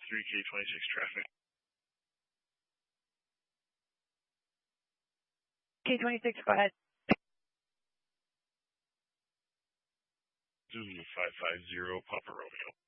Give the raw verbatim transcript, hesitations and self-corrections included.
three K twenty-six traffic. K twenty-six, go ahead. Zulu five five zero, Papa Romeo.